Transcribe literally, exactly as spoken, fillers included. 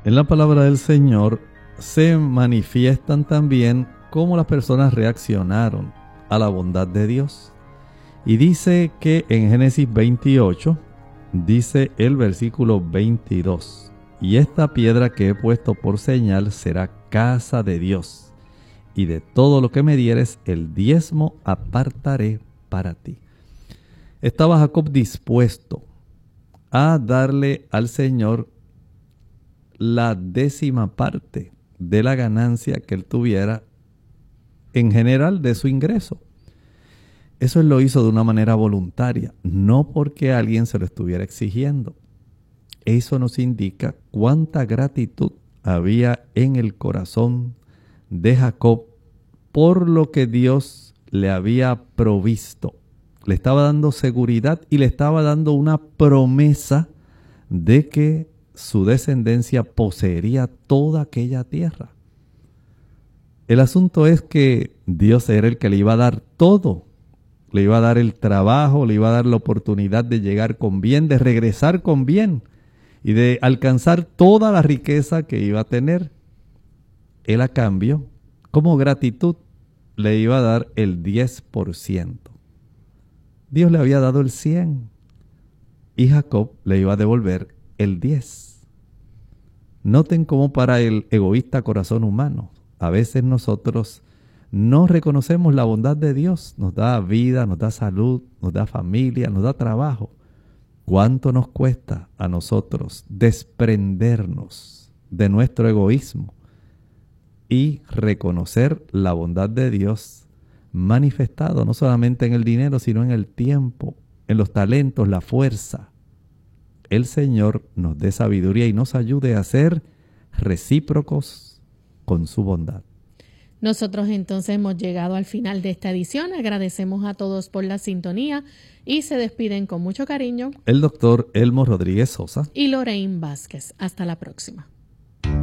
En la palabra del Señor se manifiestan también cómo las personas reaccionaron a la bondad de Dios. Y dice que en Génesis veintiocho, dice el versículo veintidós, y esta piedra que he puesto por señal será casa de Dios, y de todo lo que me dieres el diezmo apartaré para ti. Estaba Jacob dispuesto a darle al Señor la décima parte de la ganancia que él tuviera en general de su ingreso. Eso él lo hizo de una manera voluntaria, no porque alguien se lo estuviera exigiendo. Eso nos indica cuánta gratitud había en el corazón de Jacob por lo que Dios le había provisto. Le estaba dando seguridad y le estaba dando una promesa de que su descendencia poseería toda aquella tierra. El asunto es que Dios era el que le iba a dar todo. Le iba a dar el trabajo, le iba a dar la oportunidad de llegar con bien, de regresar con bien y de alcanzar toda la riqueza que iba a tener. Él a cambio, como gratitud, le iba a dar el diez por ciento. Dios le había dado el cien y Jacob le iba a devolver el diez. Noten cómo para el egoísta corazón humano, a veces nosotros no reconocemos la bondad de Dios. Nos da vida, nos da salud, nos da familia, nos da trabajo. ¿Cuánto nos cuesta a nosotros desprendernos de nuestro egoísmo y reconocer la bondad de Dios manifestado no solamente en el dinero, sino en el tiempo, en los talentos, la fuerza? El Señor nos dé sabiduría y nos ayude a ser recíprocos con su bondad. Nosotros entonces hemos llegado al final de esta edición. Agradecemos a todos por la sintonía y se despiden con mucho cariño el doctor Elmo Rodríguez Sosa y Lorraine Vázquez. Hasta la próxima.